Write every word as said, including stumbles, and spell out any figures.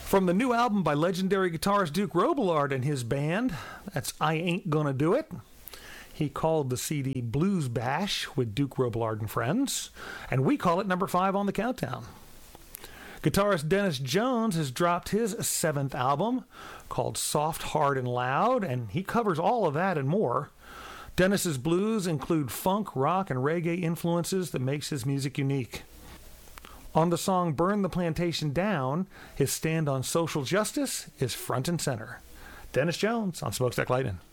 From the new album by legendary guitarist Duke Robillard and his band, that's I Ain't Gonna Do It. He called the C D Blues Bash with Duke Robillard and Friends, and we call it number five on the countdown. Guitarist Dennis Jones has dropped his seventh album called Soft, Hard, and Loud, and he covers all of that and more. Dennis's blues include funk, rock, and reggae influences that makes his music unique. On the song Burn the Plantation Down, his stand on social justice is front and center. Dennis Jones on Smokestack Lightning.